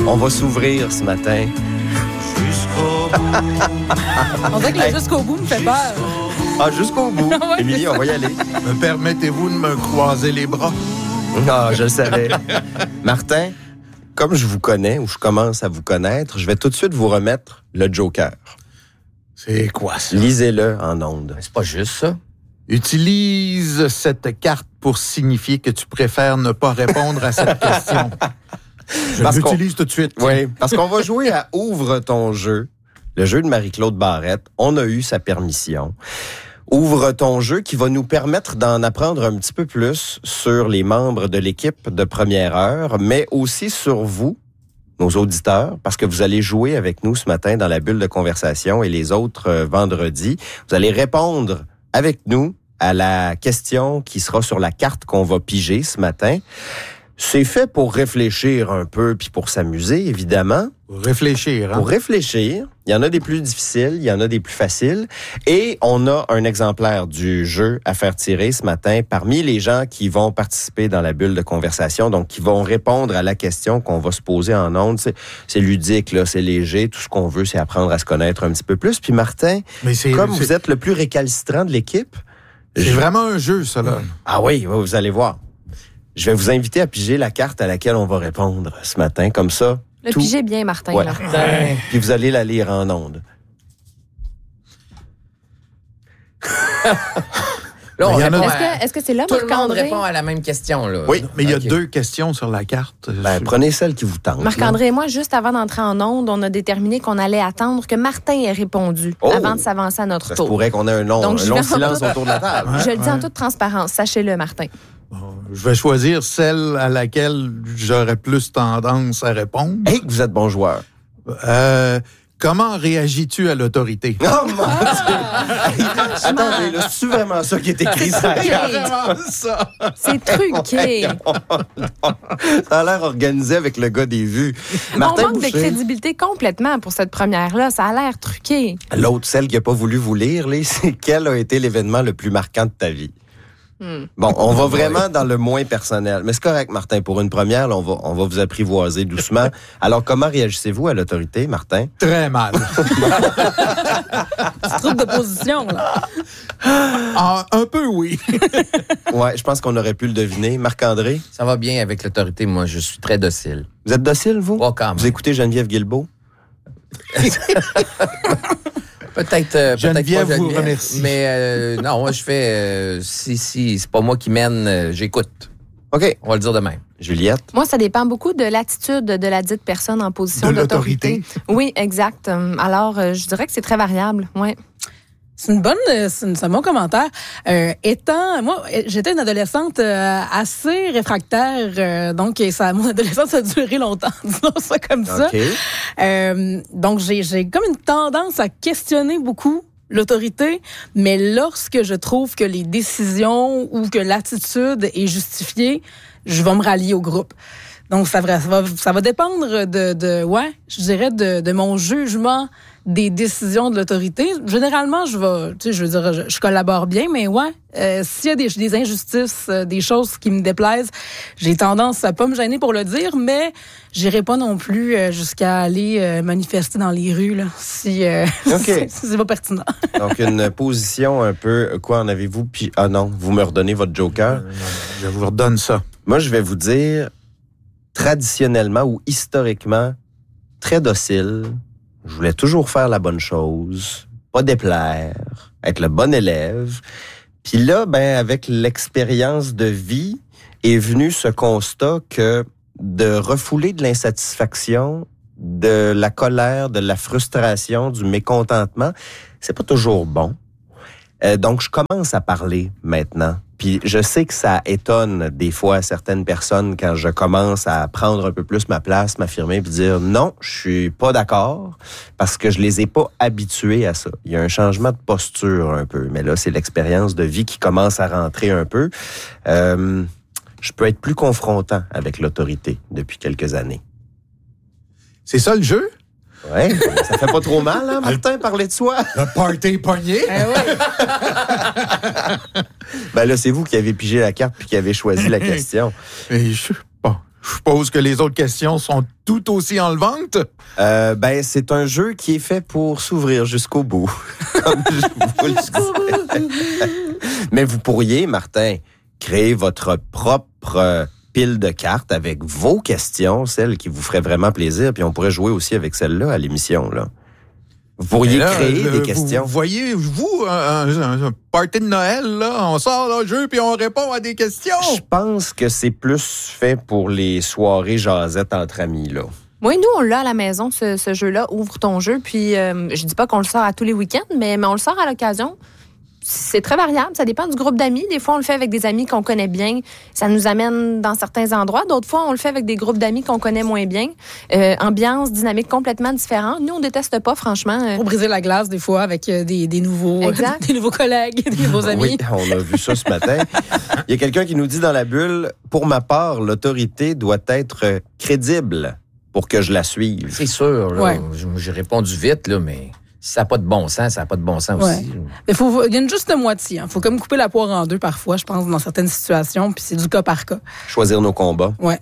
On va s'ouvrir ce matin. On dirait que le jusqu'au bout me fait peur. Ah, jusqu'au bout. Ouais, Émilie, on va y aller. Me permettez-vous de me croiser les bras? Ah, je le savais. Martin, comme je vous connais, ou je commence à vous connaître, je vais tout de suite vous remettre le Joker. C'est quoi ça? Lisez-le en ondes. C'est pas juste ça. Utilise cette carte pour signifier que tu préfères ne pas répondre à cette question. Je Parce l'utilise tout de suite. Oui, parce qu'on va jouer à Ouvre ton jeu, le jeu de Marie-Claude Barrette. On a eu sa permission. Ouvre ton jeu qui va nous permettre d'en apprendre un petit peu plus sur les membres de l'équipe de Première Heure, mais aussi sur vous, nos auditeurs, parce que vous allez jouer avec nous ce matin dans la bulle de conversation et les autres vendredis. Vous allez répondre avec nous à la question qui sera sur la carte qu'on va piger ce matin. C'est fait pour réfléchir un peu, puis pour s'amuser, évidemment. Pour réfléchir. Hein? Pour réfléchir. Il y en a des plus difficiles, il y en a des plus faciles. Et on a un exemplaire du jeu à faire tirer ce matin parmi les gens qui vont participer dans la bulle de conversation, donc qui vont répondre à la question qu'on va se poser en ondes. C'est ludique, là, c'est léger. Tout ce qu'on veut, c'est apprendre à se connaître un petit peu plus. Puis Martin, vous êtes le plus récalcitrant de l'équipe... C'est vraiment un jeu, ça, là. Ah oui, vous allez voir. Je vais vous inviter à piger la carte à laquelle on va répondre ce matin, comme ça. Pigez bien, Martin. Ouais. Là. Puis vous allez la lire en ondes. Là, est-ce que c'est là, tout le monde Marc-André? répond à la même question. Là. Oui, mais il y a 2 questions sur la carte. Prenez celle qui vous tente. Marc-André et moi, juste avant d'entrer en onde, on a déterminé qu'on allait attendre que Martin ait répondu avant de s'avancer à notre ça tour. Se pourrait qu'on ait un long silence autour de la table. Je le dis en toute transparence, sachez-le, Martin. Je vais choisir celle à laquelle j'aurais plus tendance à répondre. Hey, que vous êtes bon joueur. Comment réagis-tu à l'autorité? Oh mon Dieu! Attendez, là, c'est vraiment ça qui est écrit sur la carte? C'est truqué. Ça a l'air organisé avec le gars des vues. Martin Boucher. De crédibilité complètement pour cette première-là. Ça a l'air truqué. L'autre, celle qui n'a pas voulu vous lire, c'est quel a été l'événement le plus marquant de ta vie? Bon, on va vraiment dans le moins personnel. Mais c'est correct, Martin. Pour une première, là, on va vous apprivoiser doucement. Alors, comment réagissez-vous à l'autorité, Martin? Très mal. Tu trouves de position, là? Un peu, oui. Ouais, je pense qu'on aurait pu le deviner. Marc-André? Ça va bien avec l'autorité. Moi, je suis très docile. Vous êtes docile, vous? Pas quand même. Vous écoutez Geneviève Guilbeault? Peut-être Geneviève pas vous remercie. Mais non, moi, je fais... si c'est pas moi qui mène, j'écoute. OK. On va le dire de même. Juliette? Moi, ça dépend beaucoup de l'attitude de la dite personne en position d'autorité. Oui, exact. Alors, je dirais que c'est très variable, oui. C'est un bon commentaire. Moi, j'étais une adolescente assez réfractaire, donc mon adolescence a duré longtemps, disons ça comme ça. Donc j'ai comme une tendance à questionner beaucoup l'autorité, mais lorsque je trouve que les décisions ou que l'attitude est justifiée, je vais me rallier au groupe. Donc ça va dépendre je dirais de mon jugement des décisions de l'autorité. Généralement, je collabore bien, mais s'il y a des injustices, des choses qui me déplaisent, j'ai tendance à pas me gêner pour le dire, mais j'irai pas non plus jusqu'à aller manifester dans les rues, là, si c'est pas pertinent. Donc, une position un peu... Quoi en avez-vous? Puis, non, vous me redonnez votre joker. Je vous redonne ça. Moi, je vais vous dire, traditionnellement ou historiquement, très docile. Je voulais toujours faire la bonne chose, pas déplaire, être le bon élève. Puis là, avec l'expérience de vie, est venu ce constat que de refouler de l'insatisfaction, de la colère, de la frustration, du mécontentement, c'est pas toujours bon. Donc, je commence à parler maintenant. Puis je sais que ça étonne des fois certaines personnes quand je commence à prendre un peu plus ma place, m'affirmer, puis dire non, je suis pas d'accord parce que je les ai pas habitués à ça. Il y a un changement de posture un peu, mais là c'est l'expérience de vie qui commence à rentrer un peu. Je peux être plus confrontant avec l'autorité depuis quelques années. C'est ça le jeu? Ouais, ça fait pas trop mal, hein, Martin, parler de soi. Le party pogné. Là, c'est vous qui avez pigé la carte puis qui avez choisi la question. Mais Je suppose que les autres questions sont tout aussi enlevantes. C'est un jeu qui est fait pour s'ouvrir jusqu'au bout. Comme je vous le disais. Mais vous pourriez, Martin, créer votre propre pile de cartes avec vos questions, celles qui vous feraient vraiment plaisir, puis on pourrait jouer aussi avec celles-là à l'émission, là. Vous pourriez créer des questions. Vous voyez, un party de Noël, là, on sort le jeu puis on répond à des questions. Je pense que c'est plus fait pour les soirées jasettes entre amis, là. Oui, nous, on l'a à la maison, ce jeu-là, Ouvre ton jeu. Puis, je dis pas qu'on le sort à tous les week-ends, mais on le sort à l'occasion. C'est très variable, ça dépend du groupe d'amis. Des fois, on le fait avec des amis qu'on connaît bien. Ça nous amène dans certains endroits. D'autres fois, on le fait avec des groupes d'amis qu'on connaît moins bien. Ambiance, dynamique complètement différente. Nous, on déteste pas, franchement. Pour briser la glace, des fois, avec des nouveaux collègues, des nouveaux amis. Oui, on a vu ça ce matin. Il y a quelqu'un qui nous dit dans la bulle, pour ma part, l'autorité doit être crédible pour que je la suive. C'est sûr, là. Ouais. J'ai répondu vite, là, mais... Si ça n'a pas de bon sens, ça n'a pas de bon sens aussi. Mais il y a une juste moitié. Il faut comme couper la poire en deux parfois, je pense, dans certaines situations, puis c'est du cas par cas. Choisir nos combats. Ouais.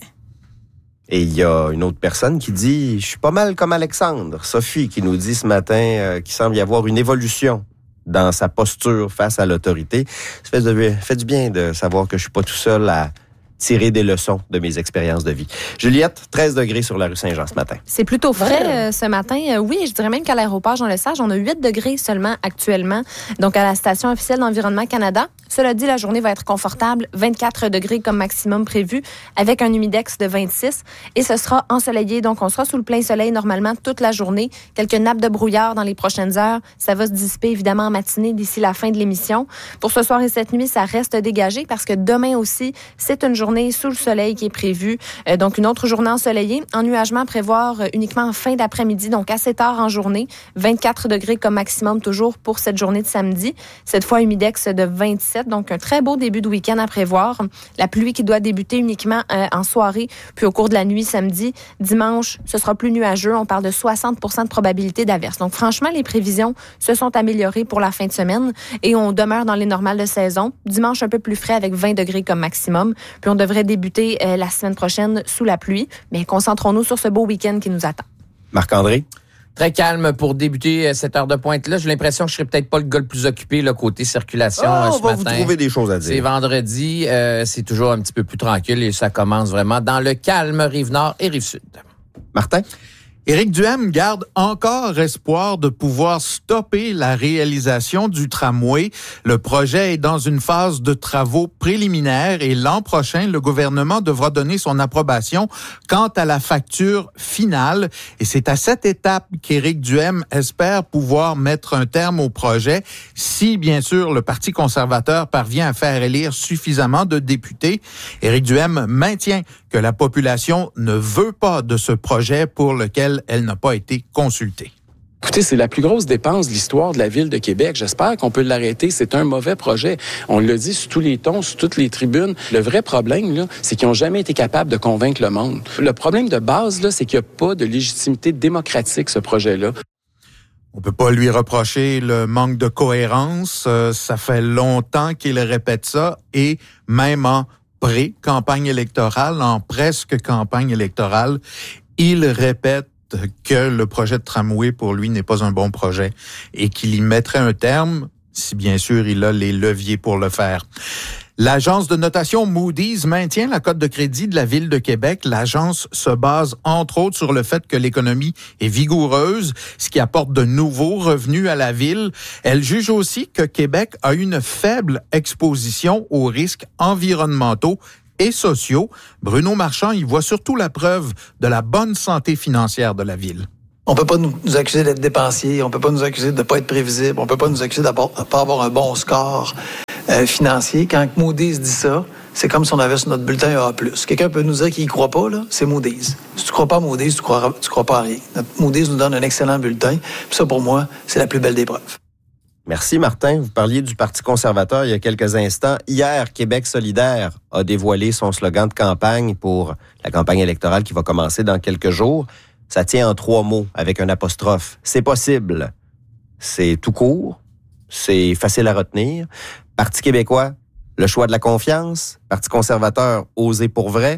Et il y a une autre personne qui dit, je suis pas mal comme Alexandre. Sophie qui nous dit ce matin qu'il semble y avoir une évolution dans sa posture face à l'autorité. Ça fait du bien de savoir que je suis pas tout seul à tirer des leçons de mes expériences de vie. Juliette, 13 degrés sur la rue Saint-Jean ce matin. C'est plutôt frais ce matin. Oui, je dirais même qu'à l'aéroport Jean-Lesage, on a 8 degrés seulement actuellement. Donc, à la station officielle d'Environnement Canada. Cela dit, la journée va être confortable. 24 degrés comme maximum prévu, avec un humidex de 26. Et ce sera ensoleillé. Donc, on sera sous le plein soleil normalement toute la journée. Quelques nappes de brouillard dans les prochaines heures. Ça va se dissiper évidemment en matinée d'ici la fin de l'émission. Pour ce soir et cette nuit, ça reste dégagé parce que demain aussi, c'est une journée sous le soleil qui est prévue. Donc, une autre journée ensoleillée. Ennuagement à prévoir uniquement en fin d'après-midi, donc assez tard en journée. 24 degrés comme maximum toujours pour cette journée de samedi. Cette fois, humidex de 27, donc un très beau début de week-end à prévoir. La pluie qui doit débuter uniquement en soirée, puis au cours de la nuit samedi. Dimanche, ce sera plus nuageux. On parle de 60% de probabilité d'averse. Donc, franchement, les prévisions se sont améliorées pour la fin de semaine et on demeure dans les normales de saison. Dimanche, un peu plus frais avec 20 degrés comme maximum. Puis on devrait débuter la semaine prochaine sous la pluie. Mais concentrons-nous sur ce beau week-end qui nous attend. Marc-André? Très calme pour débuter cette heure de pointe-là. J'ai l'impression que je serai peut-être pas le gars le plus occupé là, côté circulation ce matin. On va vous trouver des choses à dire. C'est vendredi, c'est toujours un petit peu plus tranquille et ça commence vraiment dans le calme Rive-Nord et Rive-Sud. Martin? Éric Duhaime garde encore espoir de pouvoir stopper la réalisation du tramway. Le projet est dans une phase de travaux préliminaires et l'an prochain, le gouvernement devra donner son approbation quant à la facture finale. Et c'est à cette étape qu'Éric Duhaime espère pouvoir mettre un terme au projet si, bien sûr, le Parti conservateur parvient à faire élire suffisamment de députés. Éric Duhaime maintient que la population ne veut pas de ce projet pour lequel elle n'a pas été consultée. Écoutez, c'est la plus grosse dépense de l'histoire de la Ville de Québec. J'espère qu'on peut l'arrêter. C'est un mauvais projet. On l'a dit sur tous les tons, sur toutes les tribunes. Le vrai problème, là, c'est qu'ils n'ont jamais été capables de convaincre le monde. Le problème de base, là, c'est qu'il n'y a pas de légitimité démocratique, ce projet-là. On peut pas lui reprocher le manque de cohérence. Ça fait longtemps qu'il répète ça et même en pré-campagne électorale, en presque campagne électorale, il répète que le projet de tramway, pour lui, n'est pas un bon projet et qu'il y mettrait un terme, si bien sûr il a les leviers pour le faire. L'agence de notation Moody's maintient la cote de crédit de la Ville de Québec. L'agence se base, entre autres, sur le fait que l'économie est vigoureuse, ce qui apporte de nouveaux revenus à la Ville. Elle juge aussi que Québec a une faible exposition aux risques environnementaux et sociaux. Bruno Marchand y voit surtout la preuve de la bonne santé financière de la Ville. On peut pas nous accuser d'être dépensiers, on peut pas nous accuser de ne pas être prévisible, on peut pas nous accuser de ne pas avoir un bon score financier. Quand Moody's dit ça, c'est comme si on avait sur notre bulletin A+. Quelqu'un peut nous dire qu'il y croit pas, là, c'est Moody's. Si tu crois pas à Moody's, tu crois pas à rien. Moody's nous donne un excellent bulletin, puis ça, pour moi, c'est la plus belle des preuves. Merci, Martin. Vous parliez du Parti conservateur il y a quelques instants. Hier, Québec solidaire a dévoilé son slogan de campagne pour la campagne électorale qui va commencer dans quelques jours. Ça tient en 3 mots avec un apostrophe. C'est possible. C'est tout court. C'est facile à retenir. Parti québécois, le choix de la confiance. Parti conservateur, oser pour vrai.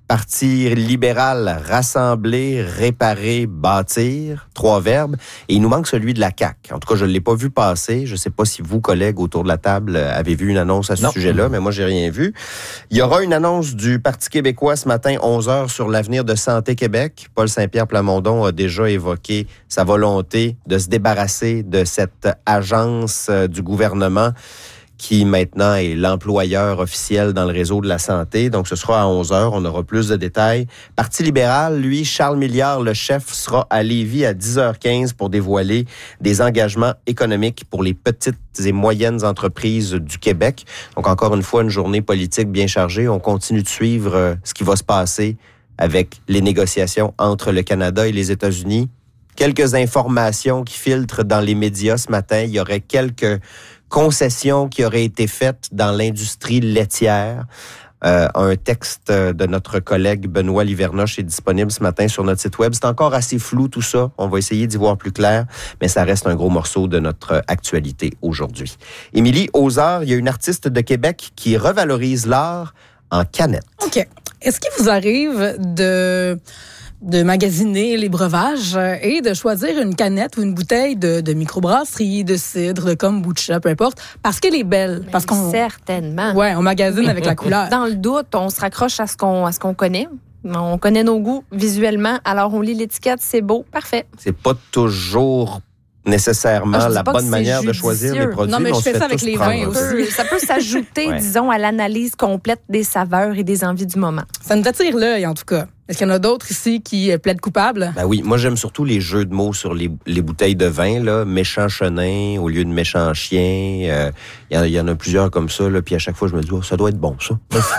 Parti libéral, rassembler, réparer, bâtir, 3 verbes. Et il nous manque celui de la CAQ. En tout cas, je ne l'ai pas vu passer. Je ne sais pas si vous, collègues, autour de la table, avez vu une annonce à ce sujet-là, mais moi, j'ai rien vu. Il y aura une annonce du Parti québécois ce matin, 11h, sur l'avenir de Santé Québec. Paul Saint-Pierre Plamondon a déjà évoqué sa volonté de se débarrasser de cette agence du gouvernement qui maintenant est l'employeur officiel dans le réseau de la santé. Donc, ce sera à 11h. On aura plus de détails. Parti libéral, lui, Charles Milliard, le chef, sera à Lévis à 10h15 pour dévoiler des engagements économiques pour les petites et moyennes entreprises du Québec. Donc, encore une fois, une journée politique bien chargée. On continue de suivre ce qui va se passer avec les négociations entre le Canada et les États-Unis. Quelques informations qui filtrent dans les médias ce matin. Il y aurait quelques concessions qui auraient été faites dans l'industrie laitière. Un texte de notre collègue Benoît Livernoche est disponible ce matin sur notre site web. C'est encore assez flou tout ça. On va essayer d'y voir plus clair, mais ça reste un gros morceau de notre actualité aujourd'hui. Émilie, aux arts, il y a une artiste de Québec qui revalorise l'art en canette. OK. Est-ce qu'il vous arrive de magasiner les breuvages et de choisir une canette ou une bouteille de microbrasserie, de cidre, de kombucha, peu importe, parce qu'elle est belle. Parce qu'on, certainement. Ouais, on magasine avec la couleur. Dans le doute, on se raccroche à ce qu'on connaît. On connaît nos goûts visuellement, alors on lit l'étiquette, c'est beau, parfait. C'est pas toujours nécessairement la bonne manière de choisir les produits. Non, mais je fais ça avec les vins aussi. Ça peut s'ajouter, disons, à l'analyse complète des saveurs et des envies du moment. Ça nous attire l'œil, en tout cas. Est-ce qu'il y en a d'autres ici qui plaident coupables? Ben oui, moi j'aime surtout les jeux de mots sur les bouteilles de vin, là, méchant chenin au lieu de méchant chien. Il y en a plusieurs comme ça, là, puis à chaque fois je me dis, ça doit être bon, ça.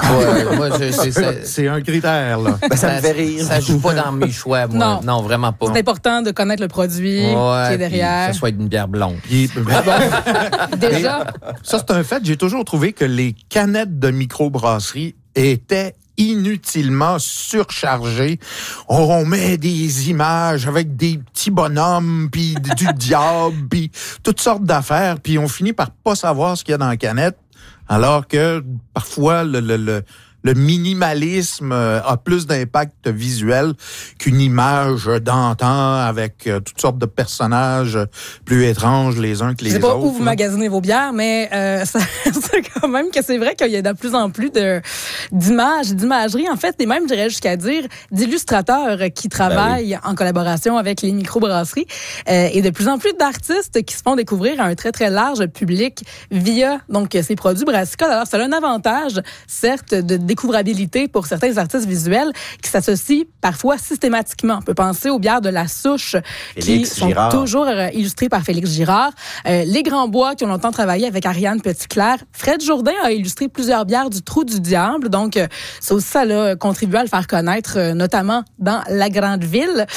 C'est un critère, là. Ben, ça me fait rire. Ça joue pas dans mes choix, moi. Non, vraiment pas. C'est important de connaître le produit qui est derrière. Que ça soit une bière blonde. Déjà. Ça, c'est un fait. J'ai toujours trouvé que les canettes de microbrasserie étaient inutilement surchargées. On met des images avec des petits bonhommes, puis du diable, puis toutes sortes d'affaires, puis on finit par pas savoir ce qu'il y a dans la canette, alors que parfois le minimalisme a plus d'impact visuel qu'une image d'antan avec toutes sortes de personnages plus étranges les uns que les autres. Je sais pas où vous magasinez vos bières, mais c'est quand même que c'est vrai qu'il y a de plus en plus d'images, d'imagerie, en fait, et même, je dirais jusqu'à dire, d'illustrateurs qui travaillent en collaboration avec les microbrasseries et de plus en plus d'artistes qui se font découvrir à un très, très large public via donc ces produits brassicoles. Alors, ça a un avantage, certes, de découvrabilité pour certains artistes visuels qui s'associent parfois systématiquement. On peut penser aux bières de La Souche qui sont toujours illustrées par Félix Girard. Les Grands Bois qui ont longtemps travaillé avec Ariane Petitclerc. Fred Jourdain a illustré plusieurs bières du Trou du Diable. Donc, ça aussi, ça a contribué à le faire connaître, notamment dans la grande ville.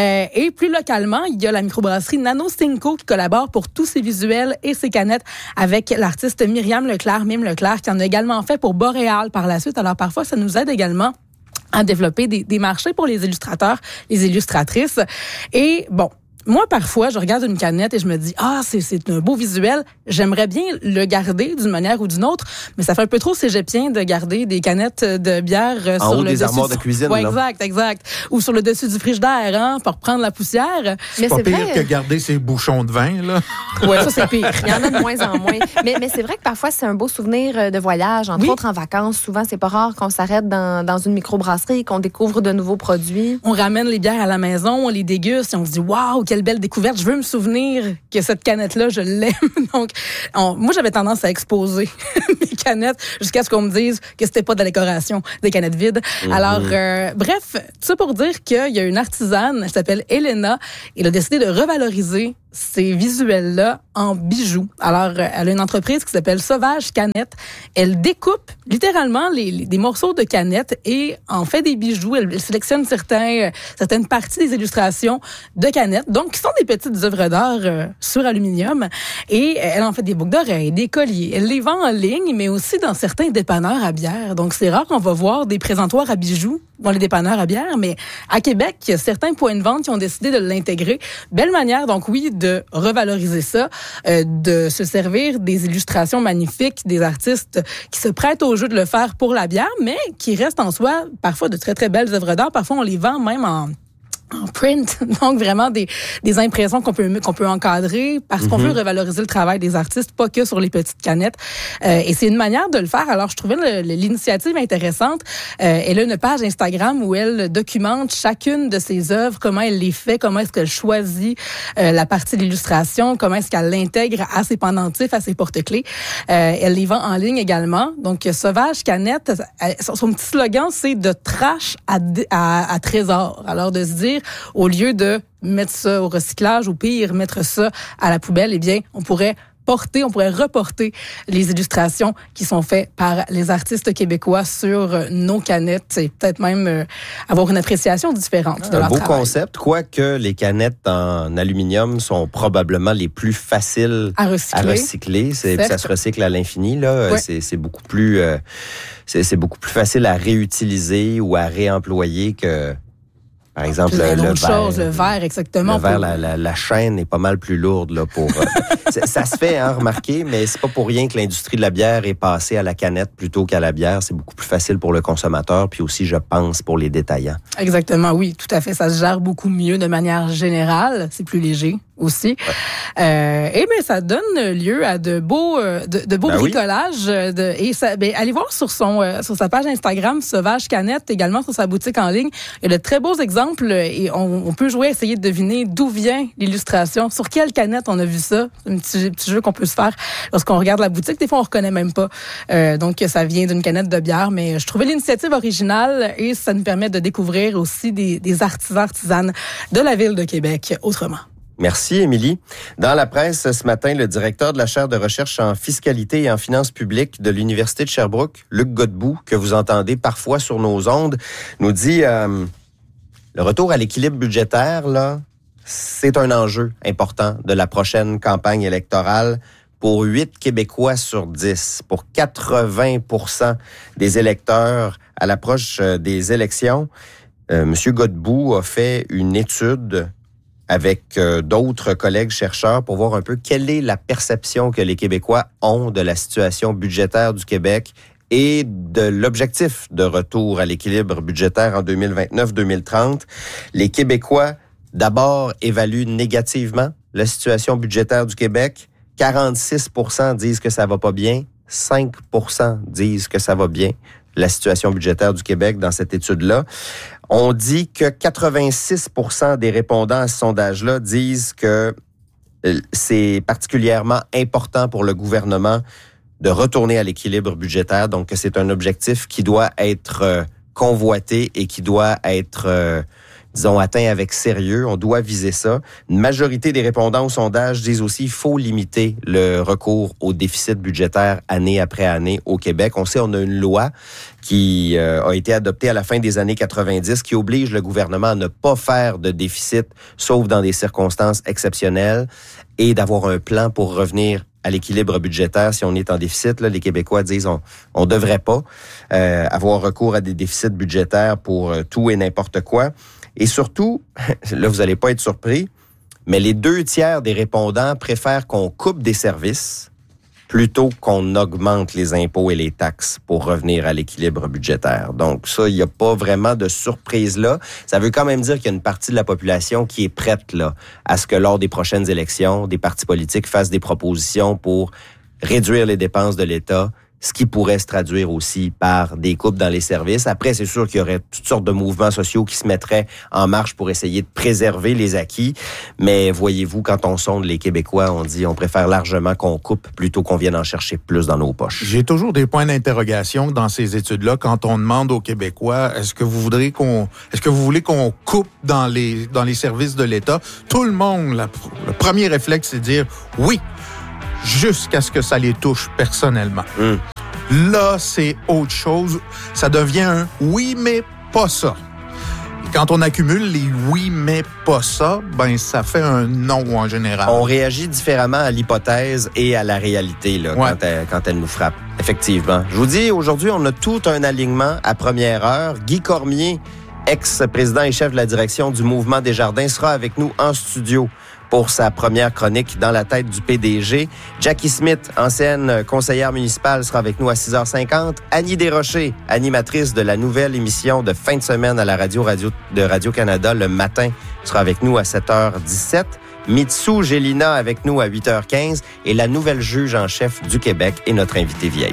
Et plus localement, il y a la microbrasserie Nano Cinco qui collabore pour tous ses visuels et ses canettes avec l'artiste Myriam Leclerc, Mime Leclerc, qui en a également fait pour Boréal par la suite. Alors, parfois, ça nous aide également à développer des marchés pour les illustrateurs, les illustratrices. Et bon, moi, parfois, je regarde une canette et je me dis, c'est un beau visuel. J'aimerais bien le garder d'une manière ou d'une autre, mais ça fait un peu trop cégepien de garder des canettes de bière en sur haut le des dessus armoires de cuisine. Ouais, exact. Ou sur le dessus du frigidaire, pour prendre la poussière. C'est pas pire que garder ses bouchons de vin, là. Ouais, ça, c'est pire. Il y en a de moins en moins. Mais c'est vrai que parfois, c'est un beau souvenir de voyage, entre autres en vacances. Souvent, c'est pas rare qu'on s'arrête dans une microbrasserie, qu'on découvre de nouveaux produits. On ramène les bières à la maison, on les déguste et on se dit, waouh, quelle belle découverte. Je veux me souvenir que cette canette-là, je l'aime. Donc, moi, j'avais tendance à exposer mes canettes jusqu'à ce qu'on me dise que c'était pas de la décoration, des canettes vides. Alors, bref, tout ça pour dire qu'il y a une artisane, elle s'appelle Elena, et elle a décidé de revaloriser ces visuels-là en bijoux. Alors, elle a une entreprise qui s'appelle Sauvage Canette. Elle découpe littéralement des morceaux de canettes et en fait des bijoux. Elle sélectionne certaines parties des illustrations de canettes, donc qui sont des petites œuvres d'art sur aluminium. Et elle en fait des boucles d'oreilles, des colliers. Elle les vend en ligne, mais aussi dans certains dépanneurs à bière. Donc, c'est rare qu'on va voir des présentoirs à bijoux dans les dépanneurs à bière, mais à Québec, il y a certains points de vente qui ont décidé de l'intégrer. Belle manière, donc oui, de revaloriser ça, de se servir des illustrations magnifiques des artistes qui se prêtent au jeu de le faire pour la bière, mais qui restent en soi parfois de très, très belles œuvres d'art. Parfois, on les vend même en print, donc vraiment des impressions qu'on peut encadrer parce qu'on veut revaloriser le travail des artistes, pas que sur les petites canettes. Et c'est une manière de le faire. Alors, je trouvais l'initiative intéressante. Elle a une page Instagram où elle documente chacune de ses œuvres, comment elle les fait, comment est-ce qu'elle choisit la partie de l'illustration, comment est-ce qu'elle l'intègre à ses pendentifs, à ses porte-clés. Elle les vend en ligne également. Donc, Sauvage Canette, son petit slogan, c'est de trash à trésor. Alors, de se dire, au lieu de mettre ça au recyclage, ou pire, mettre ça à la poubelle, eh bien, on pourrait reporter les illustrations qui sont faites par les artistes québécois sur nos canettes et peut-être même avoir une appréciation différente de leur travail. Un beau concept, quoique les canettes en aluminium sont probablement les plus faciles à recycler. Ça se recycle à l'infini, là. Ouais. C'est beaucoup plus facile à réutiliser ou à réemployer que... Par exemple, le verre, exactement. Le verre, la chaîne est pas mal plus lourde là pour. Ça se fait, remarquer, mais c'est pas pour rien que l'industrie de la bière est passée à la canette plutôt qu'à la bière. C'est beaucoup plus facile pour le consommateur, puis aussi, je pense, pour les détaillants. Exactement, oui, tout à fait. Ça se gère beaucoup mieux de manière générale. C'est plus léger aussi. Ouais. Et bien, ça donne lieu à de beaux bricolages. Oui. Allez voir sur sa page Instagram, Sauvage Canette, également sur sa boutique en ligne. Il y a de très beaux exemples et on peut jouer à essayer de deviner d'où vient l'illustration, sur quelle canette on a vu ça. C'est un petit jeu qu'on peut se faire lorsqu'on regarde la boutique. Des fois, on reconnaît même pas. Donc, ça vient d'une canette de bière, mais je trouvais l'initiative originale et ça nous permet de découvrir aussi des artisanes de la ville de Québec autrement. Merci, Émilie. Dans la presse, ce matin, le directeur de la chaire de recherche en fiscalité et en finances publiques de l'Université de Sherbrooke, Luc Godbout, que vous entendez parfois sur nos ondes, nous dit le retour à l'équilibre budgétaire, là, c'est un enjeu important de la prochaine campagne électorale pour 8 Québécois sur 10, pour 80% des électeurs à l'approche des élections. Monsieur Godbout a fait une étude avec d'autres collègues chercheurs pour voir un peu quelle est la perception que les Québécois ont de la situation budgétaire du Québec et de l'objectif de retour à l'équilibre budgétaire en 2029-2030. Les Québécois, d'abord, évaluent négativement la situation budgétaire du Québec. 46% disent que ça va pas bien. 5% disent que ça va bien, la situation budgétaire du Québec dans cette étude-là. On dit que 86% des répondants à ce sondage-là disent que c'est particulièrement important pour le gouvernement de retourner à l'équilibre budgétaire, donc que c'est un objectif qui doit être convoité et qui doit être, atteint avec sérieux. On doit viser ça. Une majorité des répondants au sondage disent aussi qu'il faut limiter le recours au déficit budgétaire année après année au Québec. On sait, on a une loi qui a été adoptée à la fin des années 90 qui oblige le gouvernement à ne pas faire de déficit, sauf dans des circonstances exceptionnelles, et d'avoir un plan pour revenir à l'équilibre budgétaire. Si on est en déficit, là, les Québécois disent on devrait pas avoir recours à des déficits budgétaires pour tout et n'importe quoi. Et surtout, là, vous n'allez pas être surpris, mais les 2/3 des répondants préfèrent qu'on coupe des services plutôt qu'on augmente les impôts et les taxes pour revenir à l'équilibre budgétaire. Donc ça, il n'y a pas vraiment de surprise là. Ça veut quand même dire qu'il y a une partie de la population qui est prête là à ce que lors des prochaines élections, des partis politiques fassent des propositions pour réduire les dépenses de l'État, ce qui pourrait se traduire aussi par des coupes dans les services. Après, c'est sûr qu'il y aurait toutes sortes de mouvements sociaux qui se mettraient en marche pour essayer de préserver les acquis. Mais voyez-vous, quand on sonde les Québécois, on dit on préfère largement qu'on coupe plutôt qu'on vienne en chercher plus dans nos poches. J'ai toujours des points d'interrogation dans ces études-là quand on demande aux Québécois est-ce que vous voulez qu'on coupe dans les services de l'État? Tout le monde, le premier réflexe, c'est de dire oui, jusqu'à ce que ça les touche personnellement. Là, c'est autre chose. Ça devient un oui, mais pas ça. Quand on accumule les oui, mais pas ça, ben ça fait un non en général. On réagit différemment à l'hypothèse et à la réalité là, quand elle nous frappe. Effectivement. Je vous dis, aujourd'hui, on a tout un alignement à première heure. Guy Cormier, ex-président et chef de la direction du Mouvement Desjardins, sera avec nous en studio pour sa première chronique dans la tête du PDG. Jackie Smith, ancienne conseillère municipale, sera avec nous à 6h50. Annie Desrochers, animatrice de la nouvelle émission de fin de semaine à la radio de Radio-Canada le matin, sera avec nous à 7h17. Mitsou Gélina avec nous à 8h15 et la nouvelle juge en chef du Québec est notre invité VIP.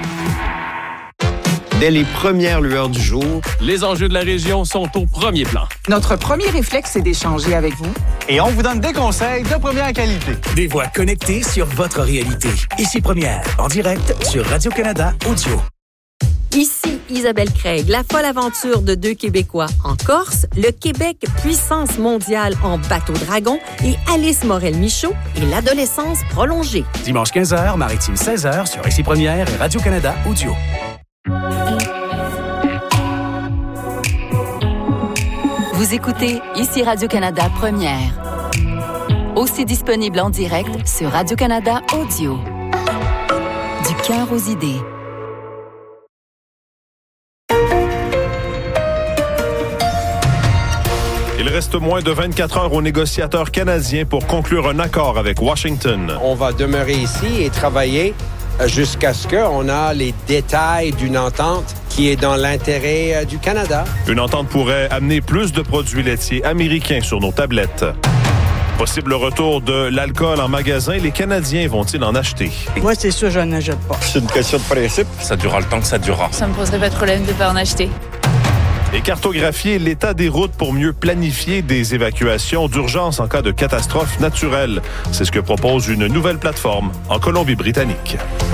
Dès les premières lueurs du jour, les enjeux de la région sont au premier plan. Notre premier réflexe, c'est d'échanger avec vous. Et on vous donne des conseils de première qualité. Des voix connectées sur votre réalité. Ici Première, en direct sur Radio-Canada Audio. Ici Isabelle Craig, la folle aventure de deux Québécois en Corse, le Québec puissance mondiale en bateau-dragon et Alice Morel-Michaud et l'adolescence prolongée. Dimanche 15h, Maritime 16h sur Ici Première et Radio-Canada Audio. Vous écoutez Ici Radio-Canada Première. Aussi disponible en direct sur Radio-Canada Audio. Du cœur aux idées. Il reste moins de 24 heures aux négociateurs canadiens pour conclure un accord avec Washington. On va demeurer ici et travailler jusqu'à ce qu'on a les détails d'une entente qui est dans l'intérêt du Canada. Une entente pourrait amener plus de produits laitiers américains sur nos tablettes. Possible retour de l'alcool en magasin, les Canadiens vont-ils en acheter? Moi, c'est sûr, je n'en achète pas. C'est une question de principe. Ça durera le temps que ça durera. Ça me poserait pas de problème de pas en acheter. Et cartographier l'état des routes pour mieux planifier des évacuations d'urgence en cas de catastrophe naturelle. C'est ce que propose une nouvelle plateforme en Colombie-Britannique.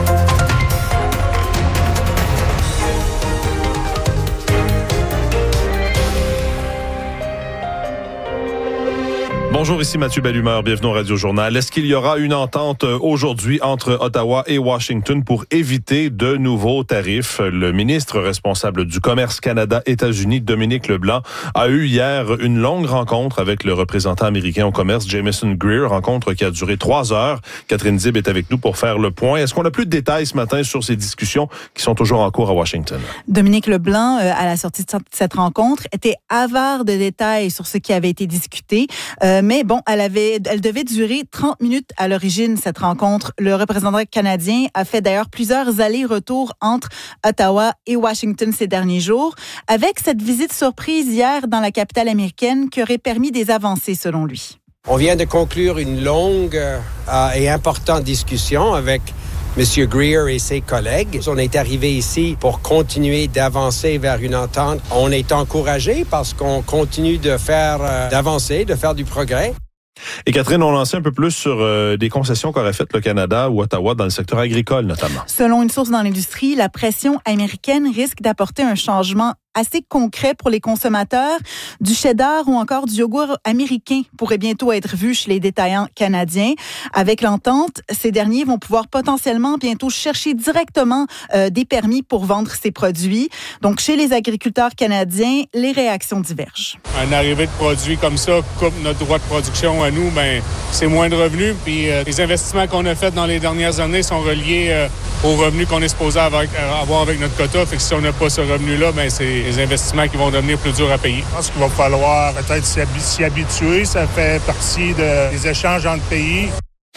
Bonjour, ici Mathieu Bellumeur, bienvenue au Radio-Journal. Est-ce qu'il y aura une entente aujourd'hui entre Ottawa et Washington pour éviter de nouveaux tarifs? Le ministre responsable du Commerce Canada-États-Unis, Dominique Leblanc, a eu hier une longue rencontre avec le représentant américain au commerce, Jamieson Greer, rencontre qui a duré 3 heures. Catherine Dib est avec nous pour faire le point. Est-ce qu'on a plus de détails ce matin sur ces discussions qui sont toujours en cours à Washington? Dominique Leblanc, à la sortie de cette rencontre, était avare de détails sur ce qui avait été discuté. Mais bon, elle devait durer 30 minutes à l'origine, cette rencontre. Le représentant canadien a fait d'ailleurs plusieurs allers-retours entre Ottawa et Washington ces derniers jours, avec cette visite surprise hier dans la capitale américaine qui aurait permis des avancées selon lui. On vient de conclure une longue et importante discussion avec M. Greer et ses collègues. On est arrivé ici pour continuer d'avancer vers une entente. On est encouragé parce qu'on continue d'avancer, de faire du progrès. Et Catherine, on lançait un peu plus sur des concessions qu'aurait faites le Canada ou Ottawa dans le secteur agricole notamment. Selon une source dans l'industrie, la pression américaine risque d'apporter un changement assez concret pour les consommateurs. Du cheddar ou encore du yogourt américain pourrait bientôt être vu chez les détaillants canadiens. Avec l'entente, ces derniers vont pouvoir potentiellement bientôt chercher directement des permis pour vendre ces produits. Donc, chez les agriculteurs canadiens, les réactions divergent. Une arrivée de produits comme ça coupe notre droit de production à nous, c'est moins de revenus. Puis les investissements qu'on a faits dans les dernières années sont reliés aux revenus qu'on est supposé avoir avec notre quota. Fait que si on n'a pas ce revenu-là, c'est les investissements qui vont devenir plus durs à payer. Je pense qu'il va falloir peut-être s'y habituer. Ça fait partie des échanges entre pays.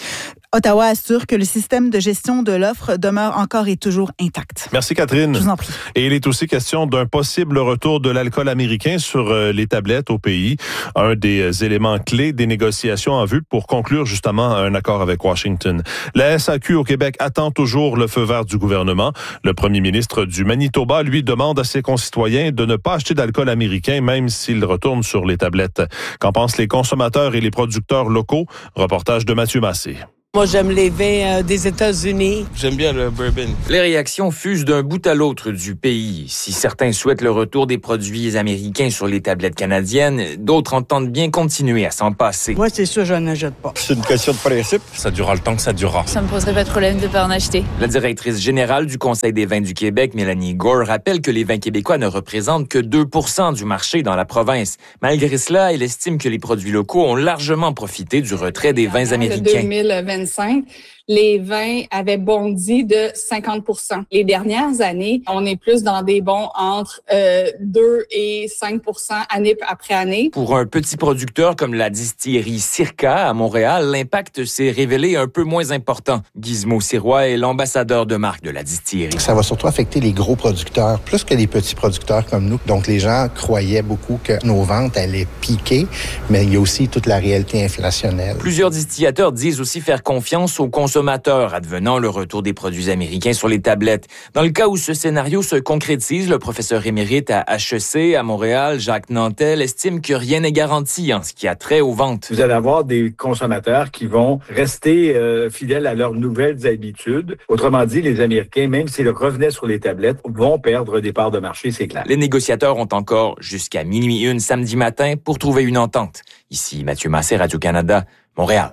Ottawa assure que le système de gestion de l'offre demeure encore et toujours intact. Merci Catherine. Je vous en prie. Et il est aussi question d'un possible retour de l'alcool américain sur les tablettes au pays. Un des éléments clés des négociations en vue pour conclure justement un accord avec Washington. La SAQ au Québec attend toujours le feu vert du gouvernement. Le premier ministre du Manitoba, lui, demande à ses concitoyens de ne pas acheter d'alcool américain même s'il retourne sur les tablettes. Qu'en pensent les consommateurs et les producteurs locaux? Reportage de Mathieu Massé. Moi, j'aime les vins des États-Unis. J'aime bien le bourbon. Les réactions fusent d'un bout à l'autre du pays. Si certains souhaitent le retour des produits américains sur les tablettes canadiennes, d'autres entendent bien continuer à s'en passer. Moi, c'est sûr, je n'en achète pas. C'est une question de principe. Ça durera le temps que ça durera. Ça me poserait pas de problème de pas en acheter. La directrice générale du Conseil des vins du Québec, Mélanie Gore, rappelle que les vins québécois ne représentent que 2% du marché dans la province. Malgré cela, elle estime que les produits locaux ont largement profité du retrait des vins américains. 2025, les vins avaient bondi de 50%. Les dernières années, on est plus dans des bonds entre 2 et 5% année après année. Pour un petit producteur comme la distillerie Circa à Montréal, l'impact s'est révélé un peu moins important. Gizmo Sirois est l'ambassadeur de marque de la distillerie. Ça va surtout affecter les gros producteurs, plus que les petits producteurs comme nous. Donc, les gens croyaient beaucoup que nos ventes allaient piquer, mais il y a aussi toute la réalité inflationnelle. Plusieurs distillateurs disent aussi faire confiance aux consommateurs advenant le retour des produits américains sur les tablettes. Dans le cas où ce scénario se concrétise, le professeur émérite à HEC à Montréal, Jacques Nantel, estime que rien n'est garanti en ce qui a trait aux ventes. Vous allez avoir des consommateurs qui vont rester fidèles à leurs nouvelles habitudes. Autrement dit, les Américains, même s'ils revenaient sur les tablettes, vont perdre des parts de marché, c'est clair. Les négociateurs ont encore jusqu'à 12:01 samedi matin pour trouver une entente. Ici Mathieu Massé, Radio-Canada, Montréal.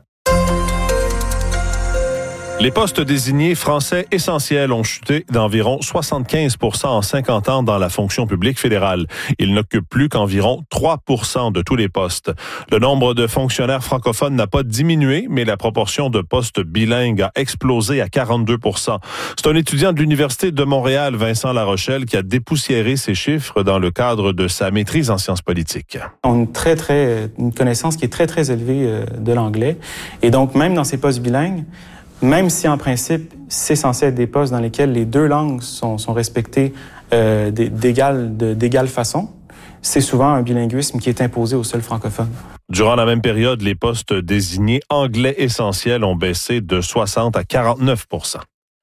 Les postes désignés français essentiels ont chuté d'environ 75% en 50 ans dans la fonction publique fédérale. Ils n'occupent plus qu'environ 3% de tous les postes. Le nombre de fonctionnaires francophones n'a pas diminué, mais la proportion de postes bilingues a explosé à 42%. C'est un étudiant de l'Université de Montréal, Vincent Larochelle, qui a dépoussiéré ces chiffres dans le cadre de sa maîtrise en sciences politiques. On a une connaissance qui est très, très élevée de l'anglais. Et donc, même dans ces postes bilingues, même si, en principe, c'est censé être des postes dans lesquels les deux langues sont respectées d'égale façon, c'est souvent un bilinguisme qui est imposé aux seuls francophones. Durant la même période, les postes désignés anglais essentiels ont baissé de 60 à 49%.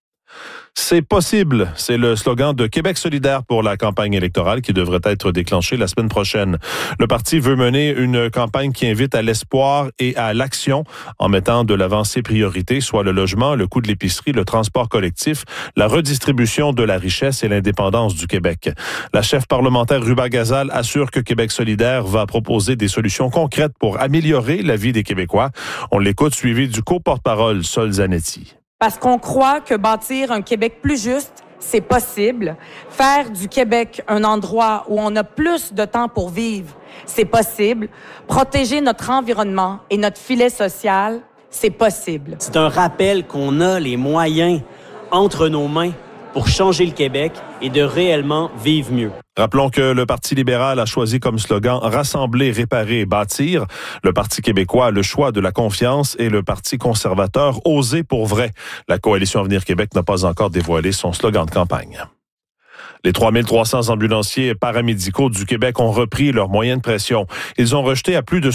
C'est possible, c'est le slogan de Québec solidaire pour la campagne électorale qui devrait être déclenchée la semaine prochaine. Le parti veut mener une campagne qui invite à l'espoir et à l'action en mettant de l'avant ses priorités, soit le logement, le coût de l'épicerie, le transport collectif, la redistribution de la richesse et l'indépendance du Québec. La chef parlementaire Ruba Gazal assure que Québec solidaire va proposer des solutions concrètes pour améliorer la vie des Québécois. On l'écoute, suivi du co-porte-parole Sol Zanetti. Parce qu'on croit que bâtir un Québec plus juste, c'est possible. Faire du Québec un endroit où on a plus de temps pour vivre, c'est possible. Protéger notre environnement et notre filet social, c'est possible. C'est un rappel qu'on a les moyens entre nos mains pour changer le Québec et de réellement vivre mieux. Rappelons que le Parti libéral a choisi comme slogan « Rassembler, réparer, bâtir ». Le Parti québécois, le choix de la confiance, et le Parti conservateur, oser pour vrai. La Coalition Avenir Québec n'a pas encore dévoilé son slogan de campagne. Les 3300 ambulanciers paramédicaux du Québec ont repris leur moyen de pression. Ils ont rejeté à plus de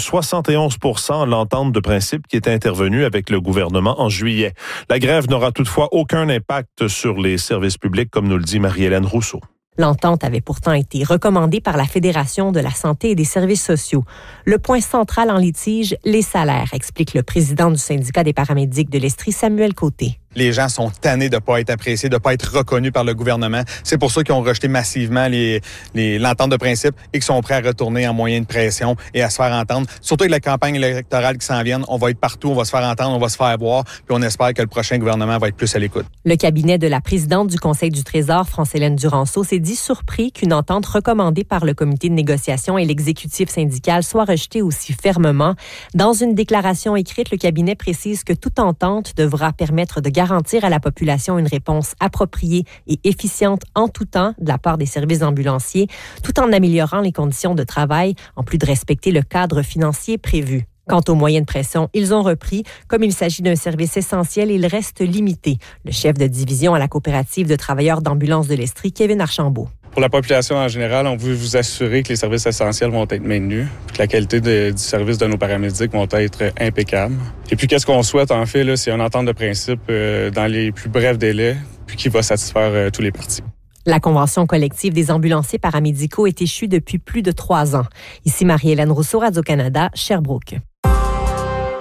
71% l'entente de principe qui était intervenue avec le gouvernement en juillet. La grève n'aura toutefois aucun impact sur les services publics, comme nous le dit Marie-Hélène Rousseau. L'entente avait pourtant été recommandée par la Fédération de la santé et des services sociaux. Le point central en litige, les salaires, explique le président du syndicat des paramédics de l'Estrie, Samuel Côté. Les gens sont tannés de ne pas être appréciés, de ne pas être reconnus par le gouvernement. C'est pour ça qu'ils ont rejeté massivement l'entente de principe et qu'ils sont prêts à retourner en moyen de pression et à se faire entendre. Surtout avec la campagne électorale qui s'en vient, on va être partout, on va se faire entendre, on va se faire voir, puis on espère que le prochain gouvernement va être plus à l'écoute. Le cabinet de la présidente du Conseil du Trésor, France-Hélène Duranceau, s'est dit surpris qu'une entente recommandée par le comité de négociation et l'exécutif syndical soit rejetée aussi fermement. Dans une déclaration écrite, le cabinet précise que toute entente devra permettre de garantir à la population une réponse appropriée et efficiente en tout temps de la part des services ambulanciers, tout en améliorant les conditions de travail, en plus de respecter le cadre financier prévu. Quant aux moyens de pression, ils ont repris. Comme il s'agit d'un service essentiel, il reste limité. Le chef de division à la coopérative de travailleurs d'ambulance de l'Estrie, Kevin Archambault. Pour la population en général, on veut vous assurer que les services essentiels vont être maintenus, que la qualité du service de nos paramédics vont être impeccable. Et puis, qu'est-ce qu'on souhaite, en fait, là, c'est une entente de principe dans les plus brefs délais, puis qui va satisfaire tous les partis. La convention collective des ambulanciers paramédicaux est échue depuis plus de 3 ans. Ici Marie-Hélène Rousseau, Radio-Canada, Sherbrooke.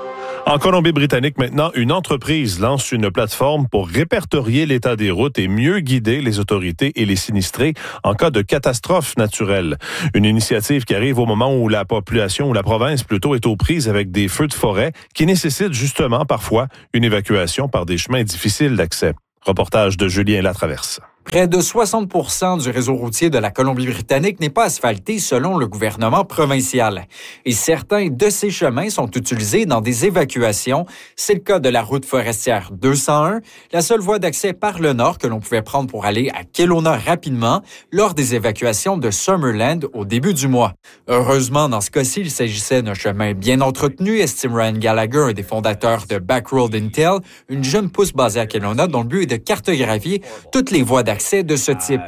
En Colombie-Britannique, maintenant, une entreprise lance une plateforme pour répertorier l'état des routes et mieux guider les autorités et les sinistrés en cas de catastrophe naturelle. Une initiative qui arrive au moment où la population, ou la province plutôt, est aux prises avec des feux de forêt qui nécessitent justement parfois une évacuation par des chemins difficiles d'accès. Reportage de Julien Latraverse. Près de 60% du réseau routier de la Colombie-Britannique n'est pas asphalté selon le gouvernement provincial. Et certains de ces chemins sont utilisés dans des évacuations. C'est le cas de la route forestière 201, la seule voie d'accès par le nord que l'on pouvait prendre pour aller à Kelowna rapidement lors des évacuations de Summerland au début du mois. Heureusement, dans ce cas-ci, il s'agissait d'un chemin bien entretenu, estime Ryan Gallagher, un des fondateurs de Backroad Intel, une jeune pousse basée à Kelowna dont le but est de cartographier toutes les voies d'accès de ce type.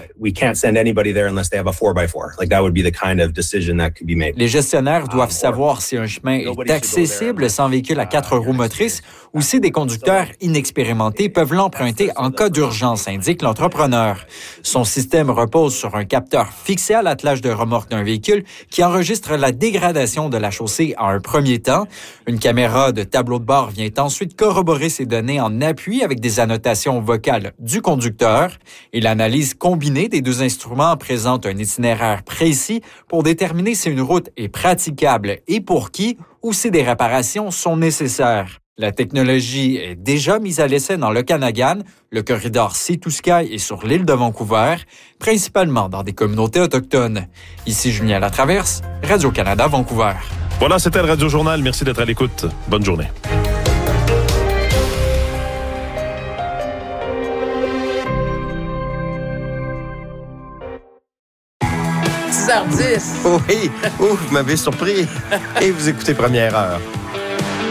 Les gestionnaires doivent savoir si un chemin est accessible sans véhicule à 4 roues motrices ou si des conducteurs inexpérimentés peuvent l'emprunter en cas d'urgence, indique l'entrepreneur. Son système repose sur un capteur fixé à l'attelage de remorque d'un véhicule qui enregistre la dégradation de la chaussée en un premier temps. Une caméra de tableau de bord vient ensuite corroborer ces données en appui avec des annotations vocales du conducteur. Et l'analyse combinée des deux instruments présente un itinéraire précis pour déterminer si une route est praticable et pour qui ou si des réparations sont nécessaires. La technologie est déjà mise à l'essai dans l'Okanagan, le corridor Sea-to-Sky et sur l'île de Vancouver, principalement dans des communautés autochtones. Ici Julien Latraverse, Radio-Canada, Vancouver. Voilà, c'était le Radio Journal. Merci d'être à l'écoute. Bonne journée. Oui, vous m'avez surpris. Et vous écoutez Première Heure.